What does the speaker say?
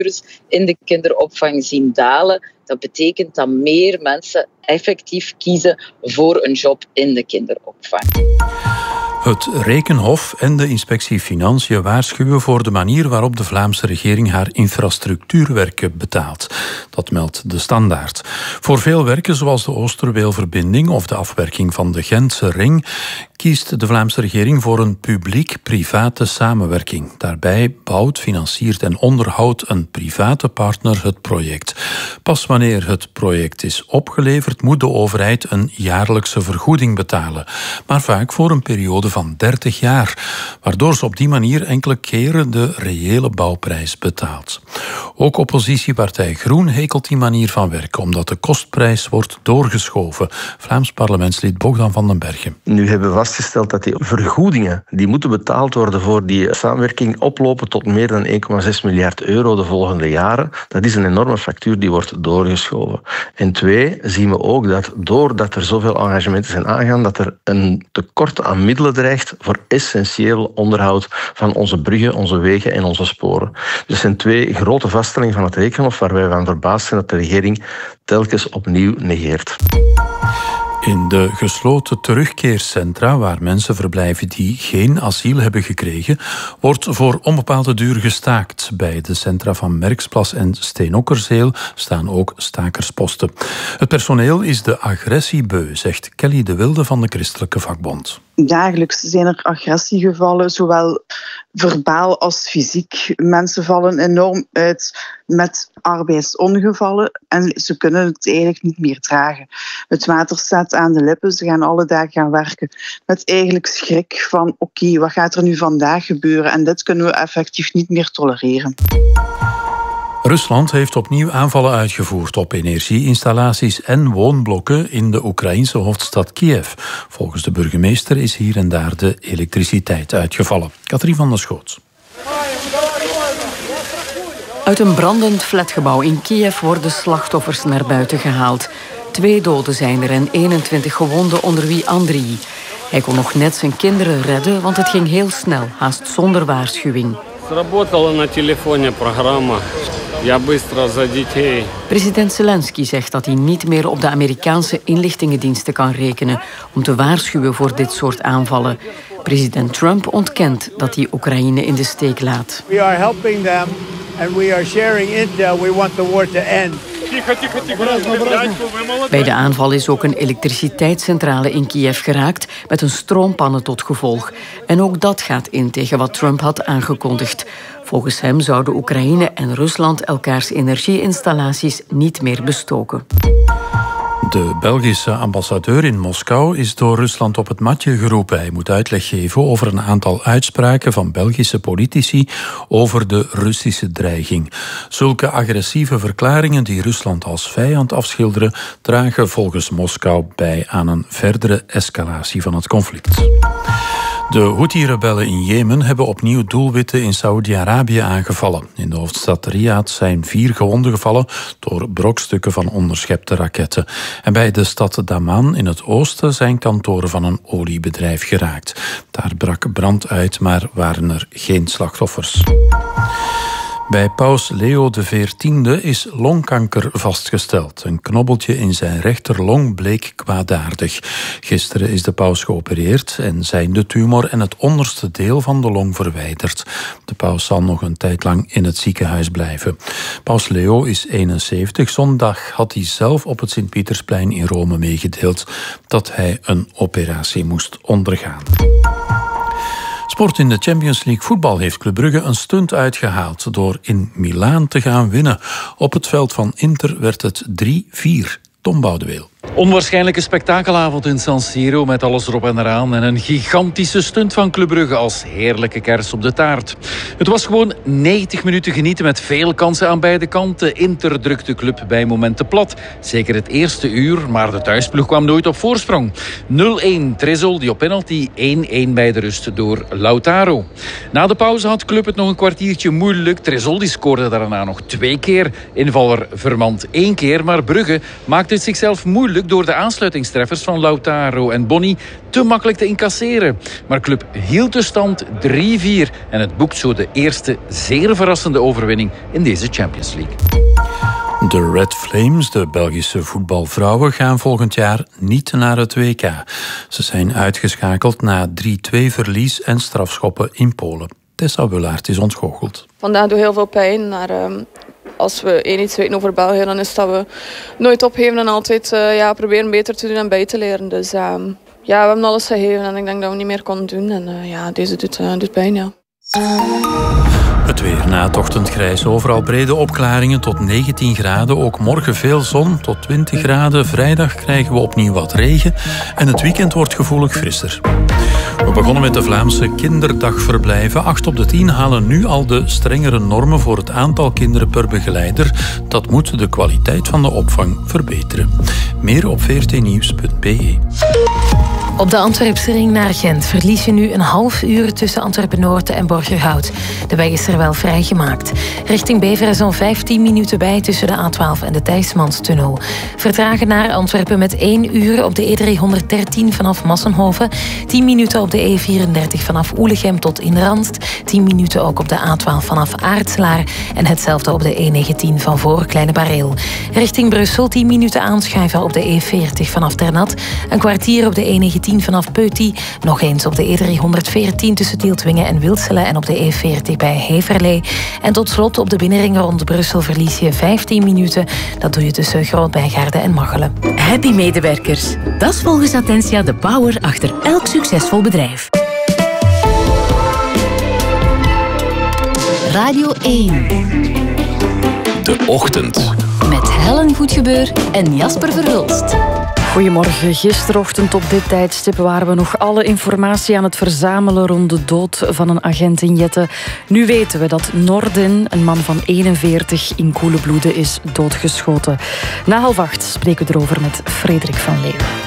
in de kinderopvang zien dalen. Dat betekent dat meer mensen effectief kiezen voor een job in de kinderopvang. Het Rekenhof en de Inspectie Financiën waarschuwen voor de manier waarop de Vlaamse regering haar infrastructuurwerken betaalt. Dat meldt de Standaard. Voor veel werken, zoals de Oosterweelverbinding of de afwerking van de Gentse ring, kiest de Vlaamse regering voor een publiek-private samenwerking. Daarbij bouwt, financiert en onderhoudt een private partner het project. Pas wanneer het project is opgeleverd, moet de overheid een jaarlijkse vergoeding betalen. Maar vaak voor een periode van 30 jaar, waardoor ze op die manier enkele keren de reële bouwprijs betaalt. Ook oppositiepartij Groen hekelt die manier van werken, omdat de kostprijs wordt doorgeschoven. Vlaams parlementslid Bogdan van den Bergen. Nu hebben we vastgesteld dat die vergoedingen die moeten betaald worden voor die samenwerking oplopen tot meer dan 1,6 miljard euro de volgende jaren. Dat is een enorme factuur die wordt doorgeschoven. En 2, zien we ook dat doordat er zoveel engagementen zijn aangegaan, dat er een tekort aan middelen dreigt voor essentieel onderhoud van onze bruggen, onze wegen en onze sporen. Dus dat zijn 2 grote vaststellingen van het Rekenhof waar wij van verbaasd zijn dat de regering telkens opnieuw negeert. In de gesloten terugkeercentra, waar mensen verblijven die geen asiel hebben gekregen, wordt voor onbepaalde duur gestaakt. Bij de centra van Merksplas en Steenokkerzeel staan ook stakersposten. Het personeel is de agressie beu, zegt Kelly de Wilde van de Christelijke Vakbond. Dagelijks zijn er agressiegevallen, zowel verbaal als fysiek. Mensen vallen enorm uit met arbeidsongevallen en ze kunnen het eigenlijk niet meer dragen. Het water staat aan de lippen, ze gaan alle dagen gaan werken met eigenlijk schrik van oké, wat gaat er nu vandaag gebeuren? En dit kunnen we effectief niet meer tolereren. Rusland heeft opnieuw aanvallen uitgevoerd op energieinstallaties en woonblokken in de Oekraïnse hoofdstad Kiev. Volgens de burgemeester is hier en daar de elektriciteit uitgevallen. Katrien van der Schoot. Uit een brandend flatgebouw in Kiev worden slachtoffers naar buiten gehaald. 2 doden zijn er en 21 gewonden, onder wie Andriy. Hij kon nog net zijn kinderen redden, want het ging heel snel, haast zonder waarschuwing. President Zelensky zegt dat hij niet meer op de Amerikaanse inlichtingendiensten kan rekenen om te waarschuwen voor dit soort aanvallen. President Trump ontkent dat hij Oekraïne in de steek laat. We are helping them and we are sharing intel. We want the war to end. Bij de aanval is ook een elektriciteitscentrale in Kiev geraakt met een stroompannen tot gevolg. En ook dat gaat in tegen wat Trump had aangekondigd. Volgens hem zouden Oekraïne en Rusland elkaars energieinstallaties niet meer bestoken. De Belgische ambassadeur in Moskou is door Rusland op het matje geroepen. Hij moet uitleg geven over een aantal uitspraken van Belgische politici over de Russische dreiging. Zulke agressieve verklaringen die Rusland als vijand afschilderen, dragen volgens Moskou bij aan een verdere escalatie van het conflict. De Houthi-rebellen in Jemen hebben opnieuw doelwitten in Saoedi-Arabië aangevallen. In de hoofdstad Riyadh zijn 4 gewonden gevallen door brokstukken van onderschepte raketten. En bij de stad Daman in het oosten zijn kantoren van een oliebedrijf geraakt. Daar brak brand uit, maar waren er geen slachtoffers. Bij paus Leo XIV is longkanker vastgesteld. Een knobbeltje in zijn rechterlong bleek kwaadaardig. Gisteren is de paus geopereerd en zijn de tumor en het onderste deel van de long verwijderd. De paus zal nog een tijd lang in het ziekenhuis blijven. Paus Leo is 71. Zondag had hij zelf op het Sint-Pietersplein in Rome meegedeeld dat hij een operatie moest ondergaan. Sport in de Champions League voetbal heeft Club Brugge een stunt uitgehaald door in Milaan te gaan winnen. Op het veld van Inter werd het 3-4. Tom Boudeweel. Onwaarschijnlijke spektakelavond in San Siro met alles erop en eraan en een gigantische stunt van Club Brugge als heerlijke kers op de taart. Het was gewoon 90 minuten genieten met veel kansen aan beide kanten. Inter drukte Club bij momenten plat. Zeker het eerste uur, maar de thuisploeg kwam nooit op voorsprong. 0-1 Tresol die op penalty, 1-1 bij de rust door Lautaro. Na de pauze had Club het nog een kwartiertje moeilijk. Tresol die scoorde daarna nog 2 keer. Invaller Vermand 1 keer, maar Brugge maakte het zichzelf moeilijk moeilijk door de aansluitingstreffers van Lautaro en Boni te makkelijk te incasseren. Maar club hield de stand 3-4 en het boekt zo de eerste zeer verrassende overwinning in deze Champions League. De Red Flames, de Belgische voetbalvrouwen, gaan volgend jaar niet naar het WK. Ze zijn uitgeschakeld na 3-2 verlies en strafschoppen in Polen. Tessa Willaert is ontgoocheld. Vandaag doet heel veel pijn, maar als we iets weten over België, dan is dat we nooit opgeven en altijd proberen beter te doen en bij te leren. Dus we hebben alles gegeven en ik denk dat we niet meer konden doen. En deze doet pijn, ja. Het weer na het ochtendgrijs. Overal brede opklaringen tot 19 graden. Ook morgen veel zon tot 20 graden. Vrijdag krijgen we opnieuw wat regen. En het weekend wordt gevoelig frisser. We begonnen met de Vlaamse kinderdagverblijven. 8 op de 10 halen nu al de strengere normen voor het aantal kinderen per begeleider. Dat moet de kwaliteit van de opvang verbeteren. Meer op vrtnieuws.be. Op de Antwerpse ring naar Gent verlies je nu een half uur tussen Antwerpen-Noord en Borgerhout. De weg is er wel vrijgemaakt. Richting Beveren zo'n 15 minuten bij tussen de A12 en de Thijsmanstunnel. Vertragen naar Antwerpen met 1 uur op de E313 vanaf Massenhoven. 10 minuten op de E34 vanaf Oelegem tot in Randst. 10 minuten ook op de A12 vanaf Aartslaar. En hetzelfde op de E19 van voor Kleine Bareel. Richting Brussel 10 minuten aanschuiven op de E40 vanaf Ternat. Een kwartier op de E19 vanaf Peuty. Nog eens op de E314 tussen Tieltwingen en Wilselen en op de E40 bij Heverlee. En tot slot op de binnenring rond Brussel verlies je 15 minuten. Dat doe je tussen Groot-Bijgaarde en Machelen. Happy medewerkers. Dat is volgens Attentia de power achter elk succesvol bedrijf. Radio 1. De Ochtend. Met Helen Goedgebeur en Jasper Verhulst. Goedemorgen. Gisterochtend op dit tijdstip waren we nog alle informatie aan het verzamelen rond de dood van een agent in Jette. Nu weten we dat Nordin, een man van 41, in koele bloeden is doodgeschoten. Na 7:30 spreken we erover met Frederik van Leeuwen.